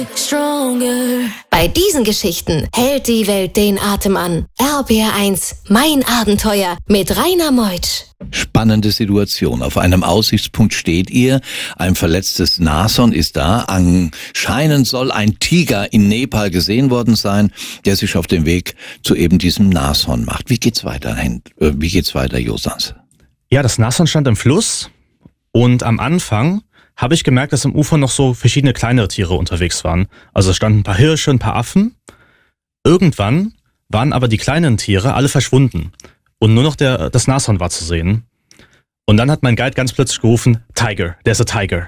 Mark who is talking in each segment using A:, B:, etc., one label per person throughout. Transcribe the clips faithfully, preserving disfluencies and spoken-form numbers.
A: Stronger. Bei diesen Geschichten hält die Welt den Atem an. R B R eins, mein Abenteuer mit Rainer Meutsch.
B: Spannende Situation. Auf einem Aussichtspunkt steht ihr. Ein verletztes Nashorn ist da. Anscheinend soll ein Tiger in Nepal gesehen worden sein, der sich auf den Weg zu eben diesem Nashorn macht. Wie geht's weiter? Wie geht's weiter, Josans?
C: Ja, das Nashorn stand im Fluss und am Anfang habe ich gemerkt, dass am Ufer noch so verschiedene kleinere Tiere unterwegs waren. Also es standen ein paar Hirsche, ein paar Affen. Irgendwann waren aber die kleinen Tiere alle verschwunden und nur noch der, das Nashorn war zu sehen. Und dann hat mein Guide ganz plötzlich gerufen, Tiger, there's a tiger.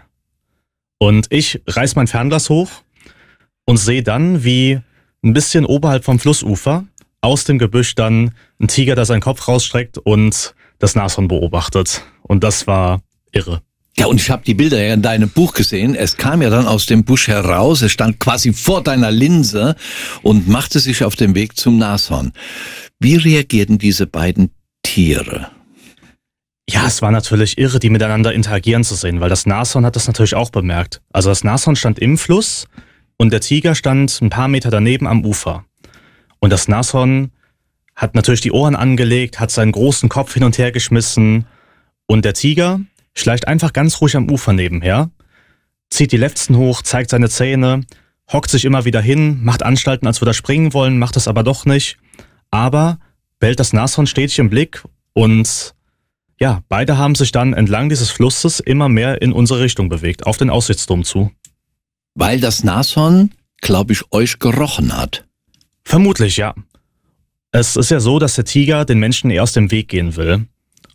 C: Und ich reiß mein Fernglas hoch und sehe dann, wie ein bisschen oberhalb vom Flussufer aus dem Gebüsch dann ein Tiger, der seinen Kopf rausstreckt und das Nashorn beobachtet. Und das war irre.
B: Ja, und ich habe die Bilder ja in deinem Buch gesehen. Es kam ja dann aus dem Busch heraus, es stand quasi vor deiner Linse und machte sich auf den Weg zum Nashorn. Wie reagierten diese beiden Tiere?
C: Ja, es war natürlich irre, die miteinander interagieren zu sehen, weil das Nashorn hat das natürlich auch bemerkt. Also das Nashorn stand im Fluss und der Tiger stand ein paar Meter daneben am Ufer. Und das Nashorn hat natürlich die Ohren angelegt, hat seinen großen Kopf hin und her geschmissen und der Tiger schleicht einfach ganz ruhig am Ufer nebenher, zieht die Lefzen hoch, zeigt seine Zähne, hockt sich immer wieder hin, macht Anstalten, als würde er springen wollen, macht es aber doch nicht. Aber behält das Nashorn stetig im Blick und ja, beide haben sich dann entlang dieses Flusses immer mehr in unsere Richtung bewegt, auf den Aussichtsturm zu.
B: Weil das Nashorn, glaube ich, euch gerochen hat.
C: Vermutlich, ja. Es ist ja so, dass der Tiger den Menschen eher aus dem Weg gehen will.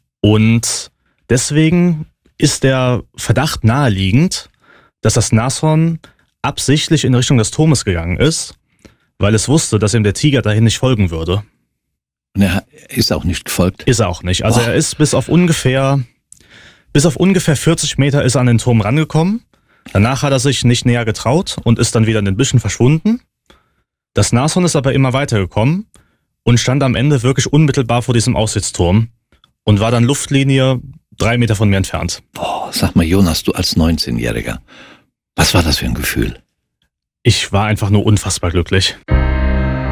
C: Und deswegen ist der Verdacht naheliegend, dass das Nashorn absichtlich in Richtung des Turmes gegangen ist, weil es wusste, dass ihm der Tiger dahin nicht folgen würde.
B: Und er ist auch nicht gefolgt?
C: Ist er auch nicht. Also
B: Boah.
C: er ist bis auf ungefähr, bis auf ungefähr vierzig Meter ist er an den Turm rangekommen. Danach hat er sich nicht näher getraut und ist dann wieder in den Büschen verschwunden. Das Nashorn ist aber immer weitergekommen und stand am Ende wirklich unmittelbar vor diesem Aussichtsturm und war dann Luftlinie drei Meter von mir entfernt.
B: Boah, sag mal, Jonas, du als neunzehnjähriger, was war das für ein Gefühl?
C: Ich war einfach nur unfassbar glücklich.